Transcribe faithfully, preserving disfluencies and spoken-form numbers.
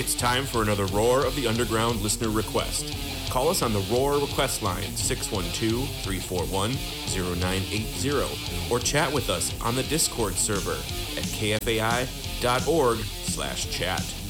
It's time for another Roar of the Underground listener request. Call us on the Roar request line six one two, three four one, zero nine eight zero or chat with us on the Discord server at kfai.org slash chat.